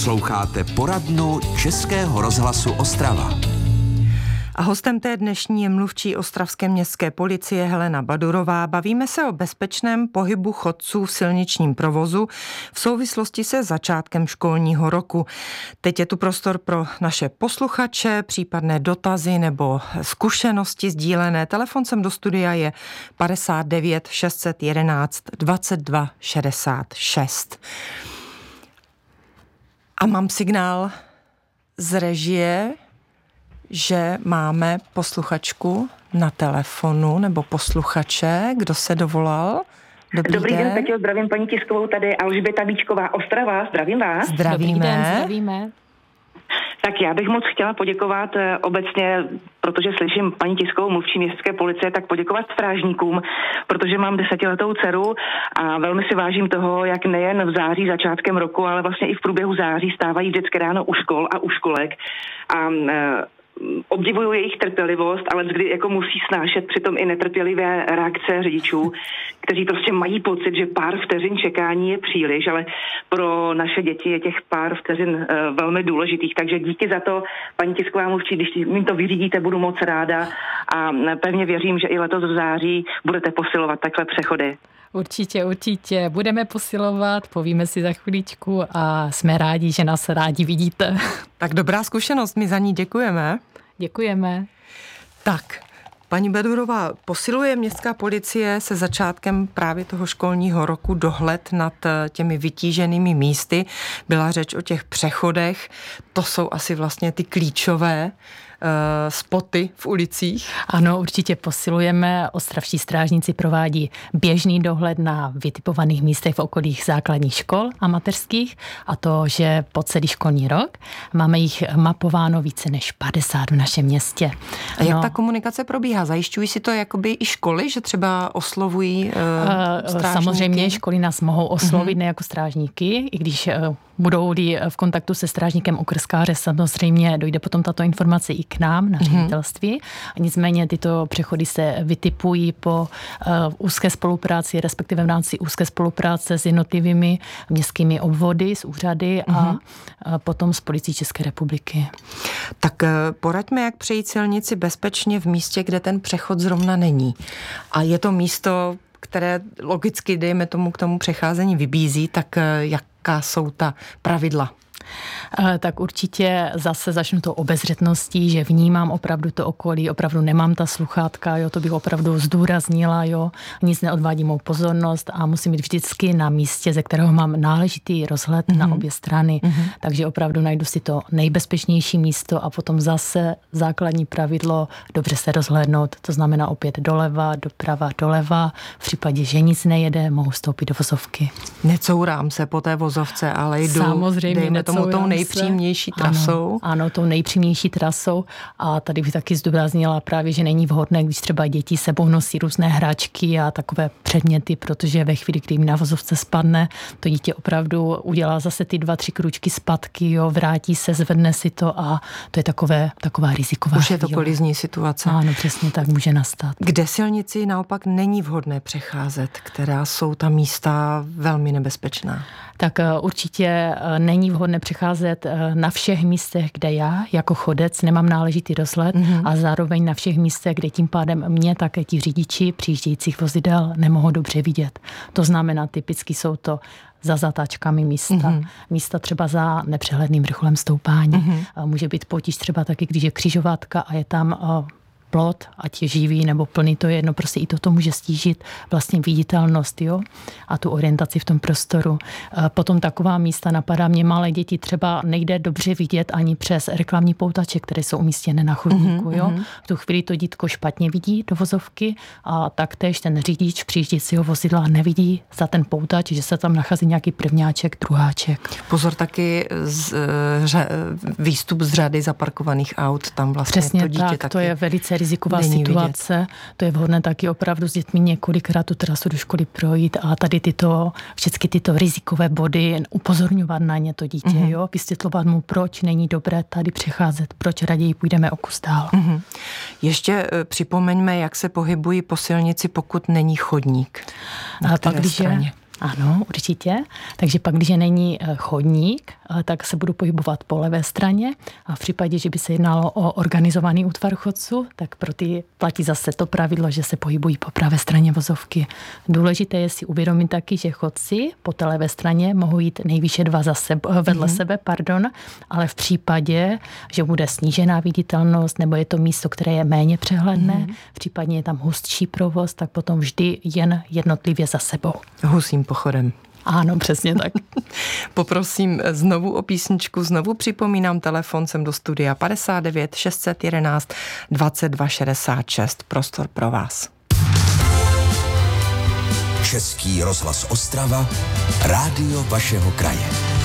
Posloucháte poradnu Českého rozhlasu Ostrava. A hostem té dnešní je mluvčí ostravské městské policie Helena Badurová. Bavíme se o bezpečném pohybu chodců v silničním provozu v souvislosti se začátkem školního roku. Teď je tu prostor pro naše posluchače, případné dotazy nebo zkušenosti sdílené. Telefon sem do studia je 59 611 22 66. A mám signál z režie, že máme posluchačku na telefonu, nebo posluchače. Kdo se dovolal? Dobrý den, Peťo, zdravím paní Tiskovou, tady Alžběta Víčková, Ostrava, zdravím vás. Zdravíme. Dobrý den, zdravíme. Tak já bych moc chtěla poděkovat obecně, protože slyším paní Tiskovou, mluvčí městské policie, tak poděkovat strážníkům, protože mám 10letou dceru a velmi si vážím toho, jak nejen v září začátkem roku, ale vlastně i v průběhu září stávají vždycky ráno u škol a u školek a obdivuju jejich trpělivost, ale kdy jako musí snášet přitom i netrpělivé reakce řidičů, kteří prostě mají pocit, že pár vteřin čekání je příliš, ale pro naše děti je těch pár vteřin velmi důležitých. Takže díky za to, paní Tisková mluvčí, když mi to vyřídíte, budu moc ráda a pevně věřím, že i letos v září budete posilovat takhle přechody. Určitě. Budeme posilovat, povíme si za chviličku a jsme rádi, že nás rádi vidíte. Tak dobrá zkušenost, my za ní děkujeme. Děkujeme. Tak, paní Badurová, posiluje městská policie se začátkem právě toho školního roku dohled nad těmi vytíženými místy. Byla řeč o těch přechodech, to jsou asi vlastně ty klíčové spoty v ulicích. Ano, určitě posilujeme. Ostravští strážníci provádí běžný dohled na vytipovaných místech v okolích základních škol a mateřských, a to, že po celý školní rok máme jich mapováno více než 50 v našem městě. A jak ta komunikace probíhá? Zajišťují si to jakoby i školy, že třeba oslovují strážníky? Samozřejmě školy nás mohou oslovit, ne jako strážníky, i když budou-li v kontaktu se strážníkem okrskáře, samozřejmě dojde potom tato informace i k nám na ředitelství. A nicméně tyto přechody se vytipují po úzké spolupráci, respektive v rámci úzké spolupráce s jednotlivými městskými obvody, s úřady a potom s policií České republiky. Tak poraďme, jak přejít silnici bezpečně v místě, kde ten přechod zrovna není. A je to místo, které logicky, dejme tomu, k tomu přecházení vybízí, tak jaká jsou ta pravidla? Tak určitě zase začnu to obezřetností, že vnímám opravdu to okolí, opravdu nemám ta sluchátka, jo, to bych opravdu zdůraznila, jo, nic neodvádí mou pozornost a musím být vždycky na místě, ze kterého mám náležitý rozhled na obě strany. Takže opravdu najdu si to nejbezpečnější místo a potom zase základní pravidlo, dobře se rozhlédnout, to znamená opět doleva, doprava, doleva. V případě, že nic nejede, mohu vstoupit do vozovky. Necourám se po té vozovce, ale jdu, samozřejmě, dejme tomu tou nejpřímější trasou. Ano, tou nejpřímější trasou a tady bych taky zdůraznila právě, že není vhodné, když třeba děti sebou nosí různé hračky a takové předměty, protože ve chvíli, kdy jim na vozovce spadne, to dítě opravdu udělá zase ty 2-3 krůčky zpátky, jo, vrátí se, zvedne si to a to je taková riziková. Už je to kolizní situace. Ano, přesně tak může nastat. Kde silnici naopak není vhodné přecházet, která jsou ta místa velmi nebezpečná? Tak určitě není vhodné přecházet na všech místech, kde já jako chodec nemám náležitý rozhled a zároveň na všech místech, kde tím pádem mě také ti řidiči přijíždějících vozidel nemohou dobře vidět. To znamená, typicky jsou to za zatáčkami místa, místa třeba za nepřehledným vrcholem stoupání. Může být potíž třeba taky, když je křižovatka a je tam plot, ať je živý nebo plný, to je jedno, prostě i toto může stížit vlastně viditelnost, jo, a tu orientaci v tom prostoru. Potom taková místa napadá mě, malé děti třeba nejde dobře vidět ani přes reklamní poutače, které jsou umístěné na chodníku, jo. V tu chvíli to dítko špatně vidí do vozovky a taktéž ten řidič přijíždějícího vozidla nevidí za ten poutač, že se tam nachází nějaký prvňáček, druháček. Pozor, taky výstup z řady zaparkovaných aut, tam vlastně přesně to dítě tak, taky to je velice riziková situace. Vidět. To je vhodné taky opravdu s dětmi několikrát tu trasu do školy projít a tady všechny tyto rizikové body upozorňovat na ně to dítě, jo? Vysvětlovat mu, proč není dobré tady přecházet, proč raději půjdeme o kus dál. Ještě připomeňme, jak se pohybují po silnici, pokud není chodník. Na které straně? Ano, určitě. Takže pak, když není chodník, tak se budu pohybovat po levé straně a v případě, že by se jednalo o organizovaný útvar chodců, tak pro ty platí zase to pravidlo, že se pohybují po pravé straně vozovky. Důležité je si uvědomit taky, že chodci po té levé straně mohou jít nejvýše dva vedle sebe, ale v případě, že bude snížená viditelnost nebo je to místo, které je méně přehledné, případně je tam hustší provoz, tak potom vždy jen jednotlivě za sebou. Husím pochodem. Ano, přesně tak. Poprosím znovu o písničku, znovu připomínám telefon sem do studia 59 611 22 66. Prostor pro vás. Český rozhlas Ostrava, rádio vašeho kraje.